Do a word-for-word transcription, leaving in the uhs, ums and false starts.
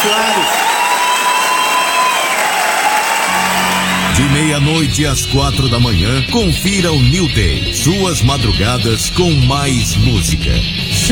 Soares. De meia-noite às quatro da manhã, confira o New Day. Suas madrugadas com mais música.